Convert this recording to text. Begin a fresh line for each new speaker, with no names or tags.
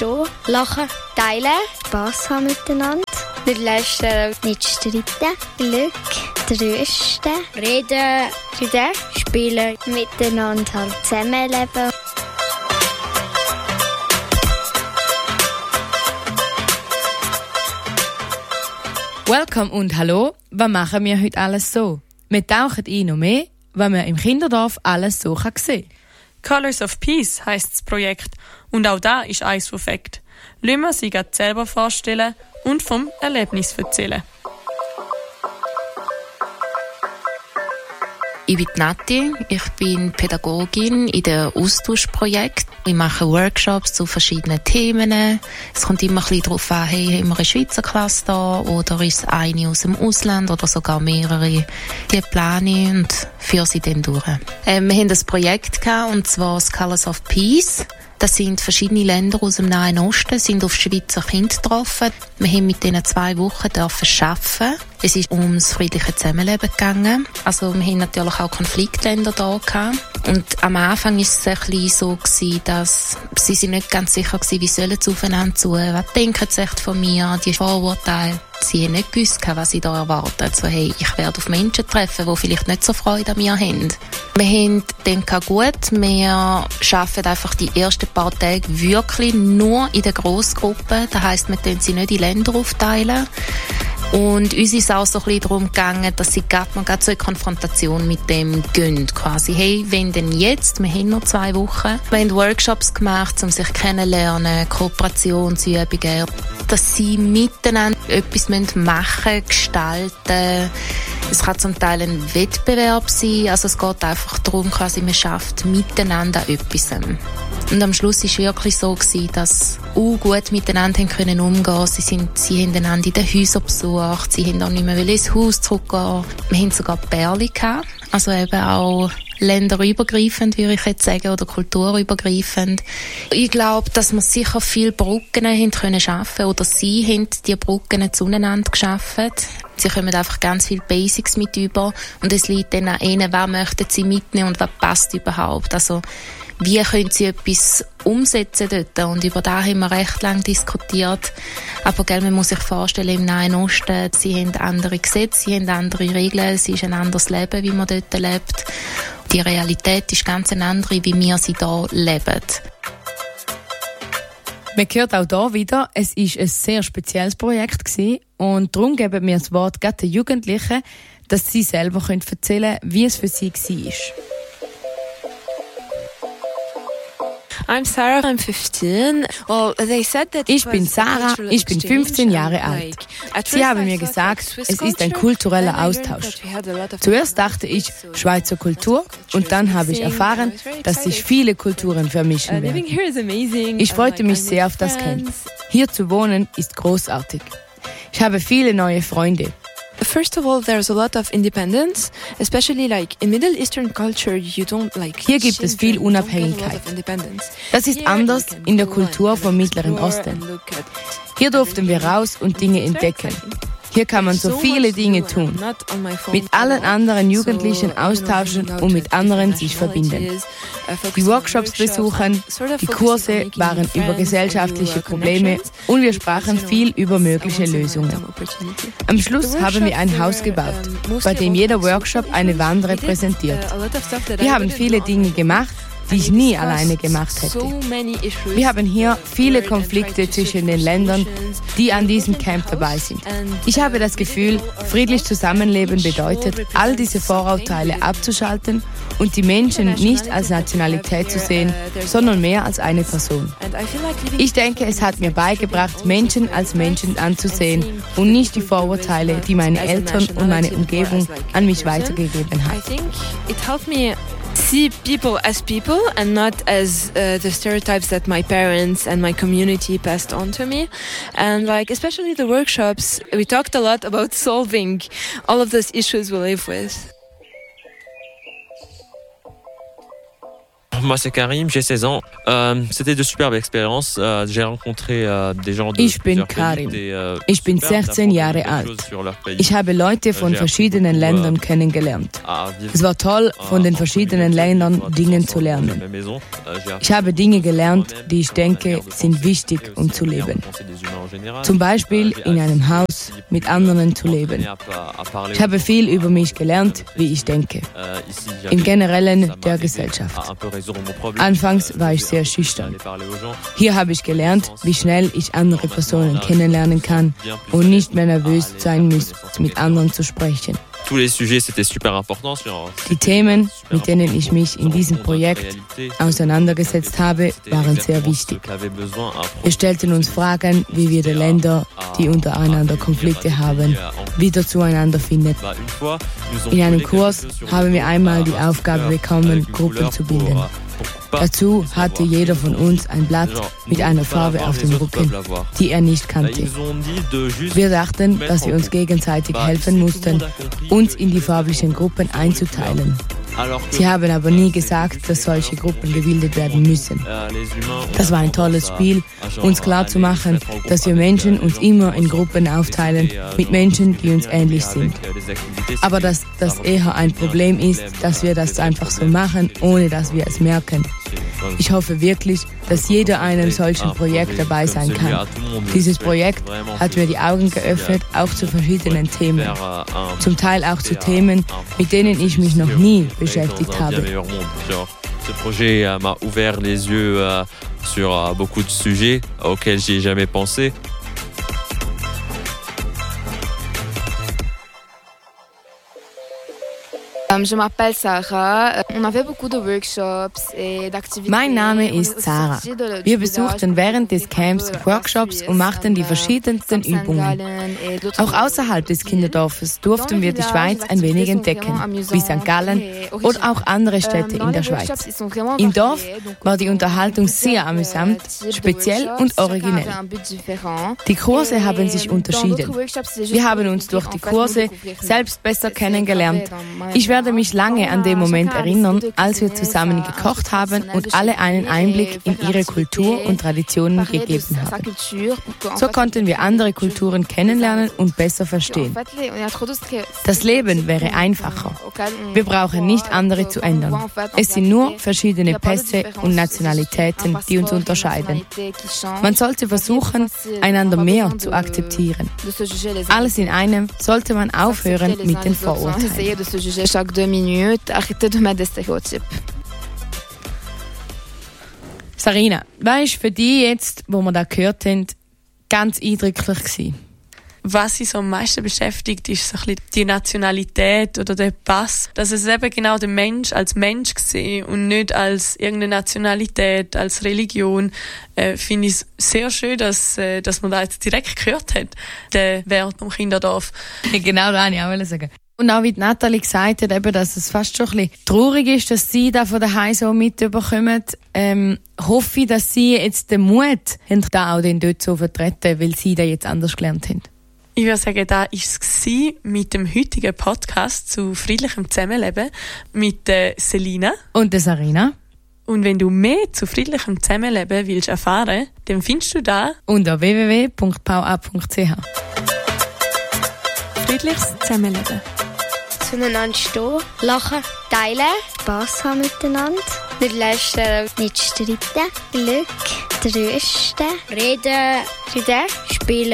verstehen, lachen, teilen, Spass haben miteinander, nicht lästern, nicht streiten, Glück, trösten, reden, spielen, miteinander halt zusammenleben.
Welcome und hallo, was machen wir heute alles so? Wir tauchen ein noch mehr, was man im Kinderdorf alles so sehen kann.
Colors of Peace heisst das Projekt und auch da ist eins perfekt. Lassen wir sie selber vorstellen und vom Erlebnis erzählen.
Ich bin Nati, ich bin Pädagogin in dem Austauschprojekt. Ich mache Workshops zu verschiedenen Themen. Es kommt immer ein bisschen darauf an, hey, haben wir eine Schweizer Klasse da oder ist es eine aus dem Ausland oder sogar mehrere. Die plane und führe sie dann durch. Wir haben ein Projekt gehabt, und zwar das Colors of Peace. Das sind verschiedene Länder aus dem Nahen Osten, sind auf Schweizer Kinder getroffen. Wir haben mit diesen 2 Wochen arbeiten. Es ist ums friedliche Zusammenleben gegangen. Also wir haben natürlich auch Konfliktländer da gehabt. Und am Anfang war es ein bisschen so gewesen, dass sie sich nicht ganz sicher waren, wie sollen sie aufeinander zu, was denken sie echt von mir, die Vorurteile. Sie haben nicht gewusst, was sie da erwarten. Also, hey, ich werde auf Menschen treffen, die vielleicht nicht so Freude an mir haben. Wir haben gedacht, gut, wir arbeiten einfach die ersten paar Tage wirklich nur in der Grossgruppe. Das heisst, wir teilen sie nicht in Länder aufteilen. Und uns ist auch so ein bisschen darum gegangen, dass sie gerade so eine Konfrontation mit dem gehen. Quasi, hey, wenn denn jetzt? Wir haben noch 2 Wochen. Wir haben Workshops gemacht, um sich kennenzulernen, Kooperationsübungen, dass sie miteinander etwas machen, gestalten. Es kann zum Teil ein Wettbewerb sein. Also es geht einfach darum, quasi, man schafft miteinander etwas. Und am Schluss war es wirklich so, dass gut miteinander umgehen konnten. Sie haben einander in den Häusern besucht, sie haben auch nicht mehr ins Haus zurückgehen. Wir hatten sogar Pärchen gehabt, also eben auch länderübergreifend, würde ich jetzt sagen, oder kulturübergreifend. Ich glaube, dass wir sicher viele Brücken haben können schaffen, oder sie haben die Brücken zueinander geschaffen. Sie kommen einfach ganz viele Basics mit über und es liegt dann an ihnen, was möchten sie mitnehmen und was passt überhaupt. Also wie können sie etwas umsetzen dort? Und über das haben wir recht lange diskutiert. Aber man muss sich vorstellen, im Nahen Osten, sie haben andere Gesetze, sie haben andere Regeln, es ist ein anderes Leben, wie man dort lebt. Die Realität ist ganz eine andere, wie wir sie hier leben.
Man hört auch hier wieder, es war ein sehr spezielles Projekt gewesen, und darum geben wir das Wort gerade den Jugendlichen, dass sie selber erzählen können, wie es für sie war.
I'm Sarah, I'm 15. Well, they said that
ich bin Sarah, ich bin 15 Jahre alt. Sie haben mir gesagt, es ist ein kultureller Austausch. Zuerst dachte ich, Schweizer Kultur, und dann habe ich erfahren, dass sich viele Kulturen vermischen werden. Ich freute mich sehr auf das Camp. Hier zu wohnen ist großartig. Ich habe viele neue Freunde.
First of all, there's a lot of independence, especially like in Middle Eastern culture. You don't like.
Hier gibt es viel Unabhängigkeit. Das ist anders in der Kultur vom Mittleren Osten. Hier durften wir raus und Dinge entdecken. Hier kann man so viele Dinge tun, mit allen anderen Jugendlichen austauschen und mit anderen sich verbinden. Die Workshops besuchen, die Kurse waren über gesellschaftliche Probleme und wir sprachen viel über mögliche Lösungen. Am Schluss haben wir ein Haus gebaut, bei dem jeder Workshop eine Wand repräsentiert. Wir haben viele Dinge gemacht, die ich nie alleine gemacht hätte. Wir haben hier viele Konflikte zwischen den Ländern, die an diesem Camp dabei sind. Ich habe das Gefühl, friedlich zusammenleben bedeutet, all diese Vorurteile abzuschalten und die Menschen nicht als Nationalität zu sehen, sondern mehr als eine Person. Ich denke, es hat mir beigebracht, Menschen als Menschen anzusehen und nicht die Vorurteile, die meine Eltern und meine Umgebung an mich weitergegeben haben.
See people as people and not as the stereotypes that my parents and my community passed on to me. And like especially the workshops, we talked a lot about solving all of those issues we live with.
moi c'est Karim, j'ai 16 ans. C'était de superbes expériences. J'ai rencontré des gens de
Ich bin Karim. Ich bin 16 Jahre alt. Ich habe Leute von verschiedenen Ländern kennengelernt. Es war toll, von den verschiedenen Ländern Dinge zu lernen. Ich habe Dinge gelernt, die ich denke, sind wichtig, um zu leben. Zum Beispiel in einem Haus mit anderen zu leben. Ich habe viel über mich gelernt, wie ich denke. Im Generellen der Gesellschaft. Anfangs war ich sehr schüchtern. Hier habe ich gelernt, wie schnell ich andere Personen kennenlernen kann und nicht mehr nervös sein muss, mit anderen zu sprechen. Die Themen, mit denen ich mich in diesem Projekt auseinandergesetzt habe, waren sehr wichtig. Wir stellten uns Fragen, wie wir die Länder, die untereinander Konflikte haben, wieder zueinander finden. In einem Kurs haben wir einmal die Aufgabe bekommen, Gruppen zu bilden. Dazu hatte jeder von uns ein Blatt mit einer Farbe auf dem Rücken, die er nicht kannte. Wir dachten, dass wir uns gegenseitig helfen mussten, uns in die farblichen Gruppen einzuteilen. Sie haben aber nie gesagt, dass solche Gruppen gebildet werden müssen. Das war ein tolles Spiel, uns klarzumachen, dass wir Menschen uns immer in Gruppen aufteilen mit Menschen, die uns ähnlich sind. Aber dass das eher ein Problem ist, dass wir das einfach so machen, ohne dass wir es merken. Ich hoffe wirklich, dass jeder einem solchen Projekt dabei sein kann. Dieses Projekt hat mir die Augen geöffnet, auch zu verschiedenen Themen. Zum Teil auch zu Themen, mit denen ich mich noch nie beschäftigt habe.
Ce projet m'a ouvert les yeux sur beaucoup de sujets auxquels j'y ai jamais pensé.
Je m'appelle Sarah. On avait beaucoup de workshops et d'activités.
Mein Name ist Sarah. Wir besuchten während des Camps Workshops und machten die verschiedensten Übungen. Auch außerhalb des Kinderdorfes durften wir die Schweiz ein wenig entdecken, wie St. Gallen oder auch andere Städte in der Schweiz. Im Dorf war die Unterhaltung sehr amüsant, speziell und originell. Die Kurse haben sich unterschieden. Wir haben uns durch die Kurse selbst besser kennengelernt. Ich werde mich lange an den Moment erinnern, als wir zusammen gekocht haben und alle einen Einblick in ihre Kultur und Traditionen gegeben haben. So konnten wir andere Kulturen kennenlernen und besser verstehen. Das Leben wäre einfacher. Wir brauchen nicht andere zu ändern. Es sind nur verschiedene Pässe und Nationalitäten, die uns unterscheiden. Man sollte versuchen, einander mehr zu akzeptieren. Alles in einem sollte man aufhören mit den Vorurteilen.
2 minutes, arrêtez de mettre des stéréotypes.
Sarina, was ist für dich jetzt, wo wir da gehört haben, ganz eindrücklich gewesen?
Was sie so am meisten beschäftigt, ist so ein bisschen die Nationalität oder der Pass. Dass es eben genau den Mensch als Mensch gesehen und nicht als irgendeine Nationalität, als Religion. Finde ich sehr schön, dass man da jetzt direkt gehört hat, den Wert vom Kinderdorf.
Genau, das wollte ich auch sagen. Und auch wie Nathalie gesagt hat, eben, dass es fast schon ein bisschen traurig ist, dass sie da von daheim so mitbekommen. Hoffe ich, dass sie jetzt den Mut haben, da auch den dort so vertreten, weil sie da jetzt anders gelernt haben.
Ich würde sagen, da war es mit dem heutigen Podcast zu friedlichem Zusammenleben mit Selina
und der Sarina.
Und wenn du mehr zu friedlichem Zusammenleben willst erfahren, dann findest du da
unter www.pauab.ch.
Friedliches Zusammenleben.
Zueinander stehen, lachen, teilen, Spass haben miteinander, nicht lästern, nicht streiten, Glück, trösten, reden, spielen.